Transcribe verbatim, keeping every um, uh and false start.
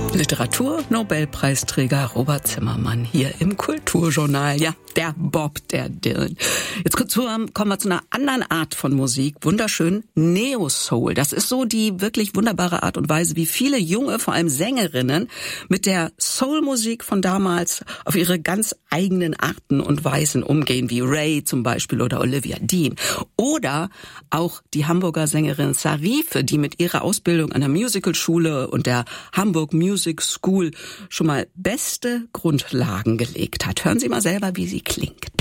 Literatur-Nobelpreisträger Robert Zimmermann hier im Kulturjournal. Ja, der Bob, der Dylan. Jetzt kommen wir zu einer anderen Art von Musik. Wunderschön Neo-Soul. Das ist so die wirklich wunderbare Art und Weise, wie viele junge, vor allem Sängerinnen, mit der Soul-Musik von damals auf ihre ganz eigenen Arten und Weisen umgehen, wie Ray zum Beispiel oder Olivia Dean. Oder auch die Hamburger Sängerin Sarife, die mit ihrer Ausbildung an der Musicalschule und der Hamburg Music School schon mal beste Grundlagen gelegt hat. Hören Sie mal selber, wie sie klingt.